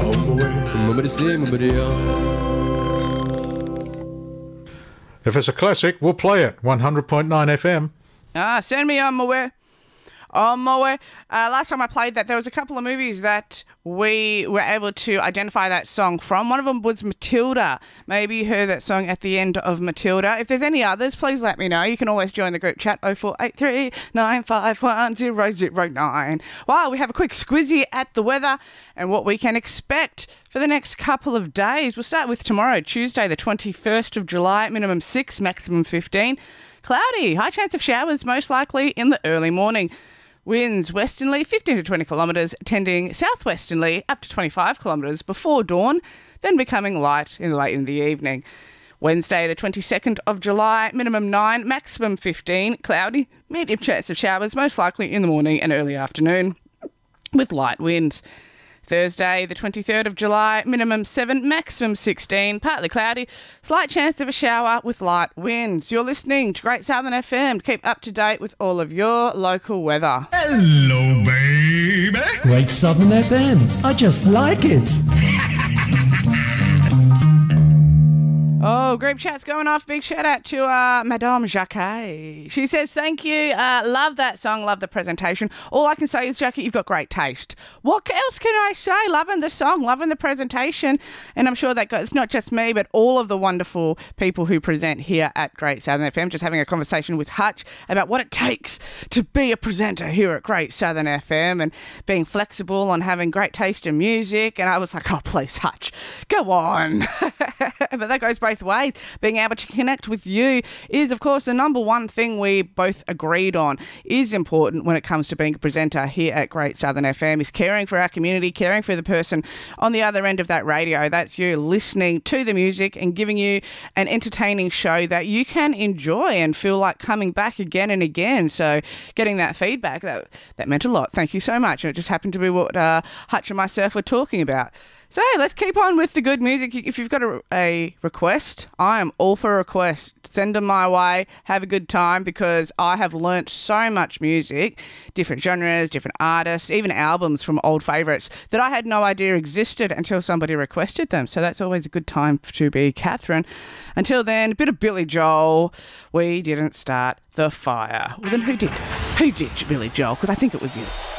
If it's a classic, we'll play it. 100.9 FM. Send me on my way. On my way. Last time I played that, there was a couple of movies that we were able to identify that song from. One of them was Matilda. Maybe you heard that song at the end of Matilda. If there's any others, please let me know. You can always join the group chat 0483 951 009. Wow, we have a quick squizzy at the weather and what we can expect for the next couple of days. We'll start with tomorrow, Tuesday, the 21st of July, minimum 6, maximum 15. Cloudy, high chance of showers, most likely in the early morning. Winds westerly 15 to 20 kilometres, tending southwesterly up to 25 kilometres before dawn, then becoming light late in the evening. Wednesday, the 22nd of July, minimum 9, maximum 15, cloudy, medium chance of showers, most likely in the morning and early afternoon, with light winds. Thursday, the 23rd of July, minimum 7, maximum 16, partly cloudy, slight chance of a shower with light winds. You're listening to Great Southern FM. Keep up to date with all of your local weather. Hello, baby. Great Southern FM. I just like it. Oh, group chat's going off. Big shout out to Madame Jacquet. She says, thank you. Love that song. Love the presentation. All I can say is, Jackie, you've got great taste. What else can I say? Loving the song, loving the presentation. And I'm sure that it's not just me, but all of the wonderful people who present here at Great Southern FM. Just having a conversation with Hutch about what it takes to be a presenter here at Great Southern FM and being flexible on having great taste in music. And I was like, oh, please, Hutch, go on. But that goes both ways. Being able to connect with you is, of course, the number one thing we both agreed on is important when it comes to being a presenter here at Great Southern FM, is caring for our community, caring for the person on the other end of that radio. That's you listening to the music and giving you an entertaining show that you can enjoy and feel like coming back again and again. So getting that feedback, that meant a lot. Thank you so much. And it just happened to be what Hutch and myself were talking about. So let's keep on with the good music. If you've got a request, I am all for requests. Send them my way. Have a good time, because I have learnt so much music, different genres, different artists, even albums from old favourites that I had no idea existed until somebody requested them. So that's always a good time to be Catherine. Until then, a bit of Billy Joel. We didn't start the fire. Well, then who did? Who did, Billy Joel? Because I think it was you.